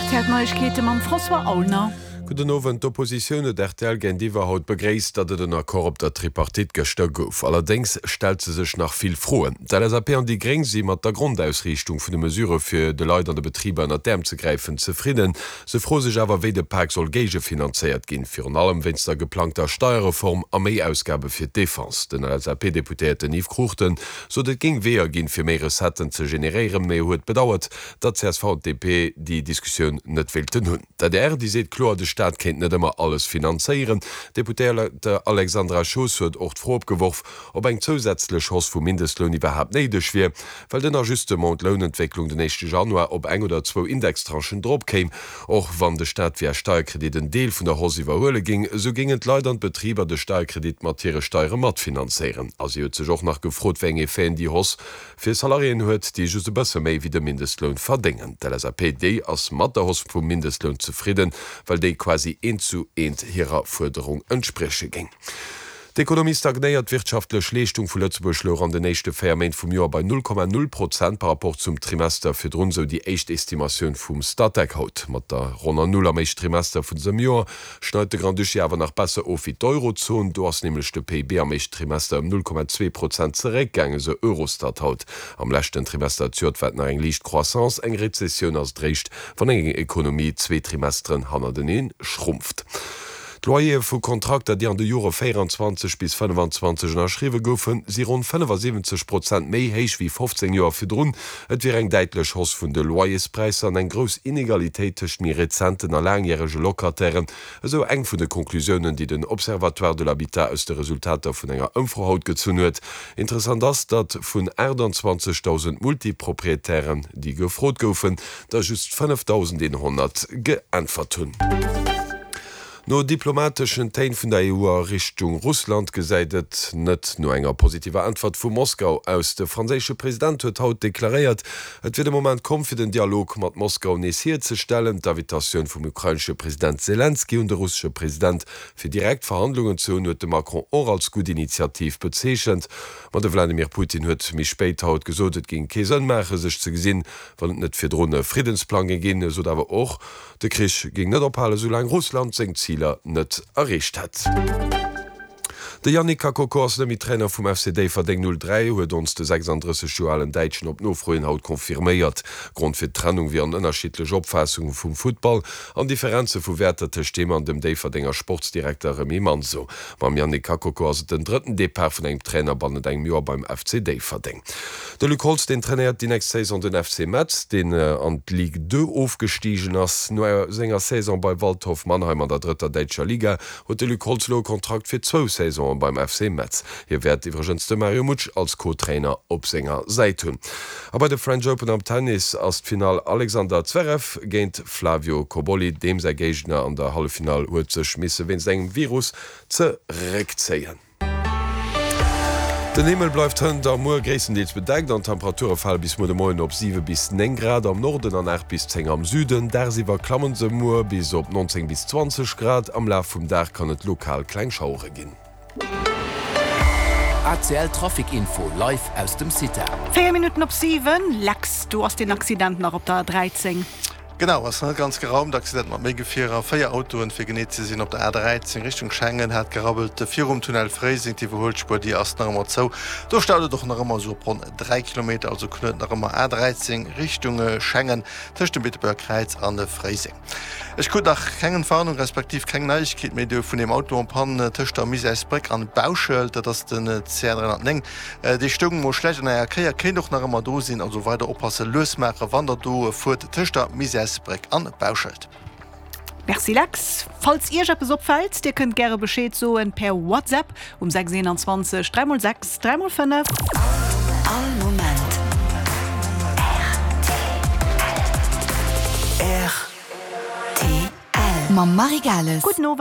Neuigkeiten am François Aulner. Guten Abend, d'Opposition d'RTL gen Diwer haut begréist, dat den Akkor op der Tripartit gestërt gouf. Allerdings stellt ze sech nach viel froen. Der LAP an die Gring si mat der Grundausrichtung vun de Mesure fir de Leiit an de Betriebe an der Däm ze greifen zufrieden. Se froh sech awer wéi de Park soll Gege finanziert ginn, fir an allem wenns der geplanter Steuerreform a méi Ausgabe fir Defens. Den LAP-Deputéten Yves Kruchten, so dat ging weher ginn fir méi Resetten ze generieren, méi huet bedauert, dat CSVDP die Diskussion net wilten hunn. Dat die seet klar de Staat kennt net immer alles finanzieren. Deputéler Alexandra Schoss huet ocht vorgeworf, ob eng zusätzlich Hoss vu Mindestlohn überhaupt neidech wie, weil den Ajustement Lohnentwicklung den 1. Januar op 1 oder 2 Indextranchen drop käm. Och wann de Staat wie Steuerkredit den Deel vun der Hoss iwwerhole ging, so gingen Leider an Betrieber de Steuerkredit materie Steuer mat finanzieren. As huet sech och nach gefrot wenge Fan die Hoss fir Salarien huet, die just besser méi wie de Mindestlohn verdingen. Der LAPD as mat der Hoss vum Mindestlohn zufrieden, weil déi quasi 1:1 ihrer Forderung entspreche ging. Die Ökonomie stagnéiert wirtschaftliche Leistung vu Lützeburg an den nächste Ferment vum Jahr bei 0,0% par rapport zum Trimester fir run so die Echtestimation vum Statec haut. Mat der Ronner Null am Trimester vun sem Jahr schneut de Grand Duché awer nach besser auf wie d'Eurozone, du hast nämlich de PIB am Trimester 0,2% zurückgänge se Eurostat haut. Am letzten Trimester zuert nach eng Licht Croissance eng Rezession als drecht van engen Ökonomie 2 Trimesteren hanner den schrumpft. Loyer vu Kontrakter, die an de Jure 24 bis 25 erschriwe goufen, si rund 75% méi héich wie 15 Joer fir Drun, et wie eng deitlech Hoss vun de Loyerspreis an eng gros Inegalitéit tech mi rezenten a langjährige Lokatairen, eso eng vun de Konklusionen, die den Observatoire de l'Habitat aus de Resultater vun enger Ëmfrohaut gezun huet. Interessant ass, dat vun 21.000 Multiproprietären, die gefrot goufen, da just 5.100 geantwort hunn. No diplomatischen Tein vun der EU Richtung Russland gesäidet net no enger positiver Antwort vu Moskau aus. De franzésche Präsident huet haut deklariert, et wird de moment kom fir den Dialog mat Moskau nesiert ze stellen, d'Invitationun vum ukrainsche Präsident Zelensky und der russische Präsident fir direkt Verhandlungen zu huet de Macron or als gut Initiativ bezeechent. Man de Wladimir Putin huet mich spéit haut gesodet gin Kesenmache sech ze gesinn, wann net fir Drne Friedensplan gegin, so dawer och de Krich ging net ophalen, so lang Russland seng Ziel net errecht hat. De Yannick Kakokos mit Trainer vum FCD verdeng 03 huet ons de 36 Joalen Deitschen op nofroen Haut konfirméiert. Grund fir Trennung wie an ënnerschiedlech Opfassungen vum Football an Differenze vu Wertete Stemer an dem Déiverdennger Sportsdirektor Remy Manso. Mam Yannick Kakokos den dritten Depart vun eng Trainer bannet eng Joer beim FCD verdeng. De Luc Holz den trainiert die nächste Saison den FC Metz, den an Ligue 2 aufgestiegen ass no senger Saison bei Waldhof Mannheim an der 3. Deitscher Liga huet de Luc Holzlo Kontrakt fir 2 Saison beim FC Metz. Hier werd iwwergenste Mario Mutsch als Co-Trainer op Sänger seit hun. Aber de French Open am Tennis as Final Alexander Zverev géint Flavio Cobolli, dem se Gegner an der Hallefinal huet ze schmisse wenn segem Virus zerekzeien. Den Himmel bleibt hunn der Moer gréissendeels bedeckt an Temperaturefall bis mod Moien op 7 bis 9 Grad am Norden an 8 bis 10 am Süden, der siwer klammen se Moer bis op 19 bis 20 Grad, am Laf vum Dach kann et lokal Kleinschauere ginn. ACL Trafikinfo live aus dem City. 4 Minuten op 7, Lax, du hast den Accident noch op der 13. Genau, was ganz geraumt Accident mat mégefir 4 Autoen fir genet ze sinn op der A13 Richtung Schengen hat gerabbelt de Virumtunnel Freising die Verholspur die as immer zou. Do stade doch noch immer so rund 3 Kilometer, also knët nach immer A13 Richtung Schengen tcht dem Bitterbergkreiz an de Freising. Ich gut nach kengen Fahndung respektiv keng Neichkeet mé vun dem Auto pan Tchter Misesbreck an Bauschel, dat das den C309. Die Stungen mo schlecht an Krier ken doch nach immer do sinn, also weiter oppasse Lösmerker wandert do fur Tchter Misesbreck an Bauschelt. Merci Lax. Falls ihr Job opfällt, ihr könnt gerne Bescheid so per WhatsApp um 621 306 305. All Moment. RTL. Ma Marigales. Guten Abend.